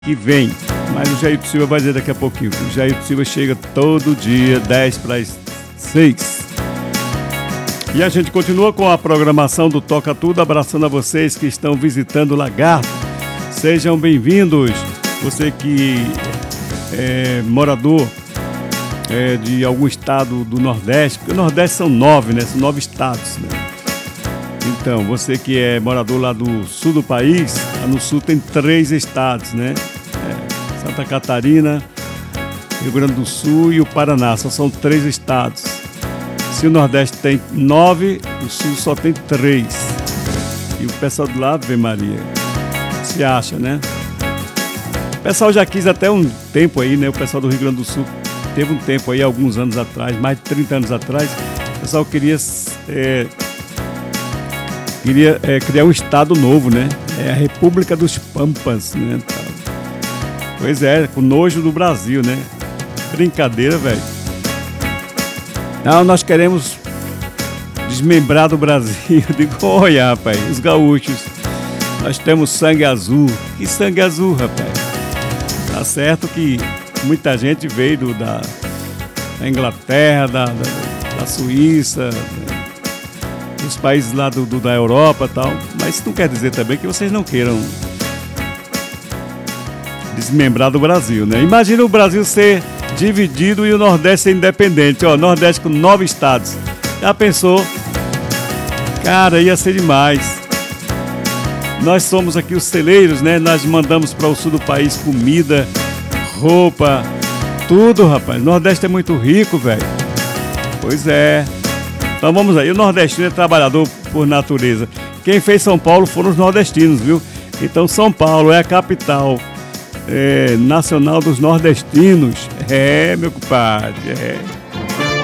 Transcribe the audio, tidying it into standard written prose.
que vem. Mas o Jair Silva vai dizer daqui a pouquinho. O Jair Silva chega todo dia, 10 para as 6. E a gente continua com a programação do Toca Tudo, abraçando a vocês que estão visitando o Lagarto. Sejam bem-vindos. Você que é morador de algum estado do Nordeste, porque o Nordeste são 9, né? São 9 estados, né? Então, você que é morador lá do sul do país, lá no sul tem 3 estados, né? Santa Catarina, Rio Grande do Sul e o Paraná, são 3 estados. Se o Nordeste tem 9, o Sul só tem 3. E o pessoal de lá, Ave Maria, se acha, né? O pessoal já quis até um tempo aí, né? O pessoal do Rio Grande do Sul teve um tempo aí, alguns anos atrás, mais de 30 anos atrás, o pessoal queria criar um estado novo, né? É a República dos Pampas, né? Pois é, com nojo do Brasil, né? Brincadeira, velho. Não, nós queremos desmembrar do Brasil. Eu digo, olha, rapaz, os gaúchos, nós temos sangue azul. Que sangue azul, rapaz? Tá certo que muita gente veio da Inglaterra, da Suíça, dos países lá da Europa e tal, mas isso não quer dizer também que vocês não queiram desmembrar do Brasil, né? Imagina o Brasil ser dividido e o Nordeste ser independente, ó, Nordeste com 9 estados. Já pensou? Cara, ia ser demais. Nós somos aqui os celeiros, né? Nós mandamos para o sul do país comida, roupa, tudo, rapaz. O Nordeste é muito rico, velho. Pois é. Então vamos aí. O nordestino é trabalhador por natureza. Quem fez São Paulo foram os nordestinos, viu? Então São Paulo é a capital nacional dos nordestinos. É, meu compadre, é.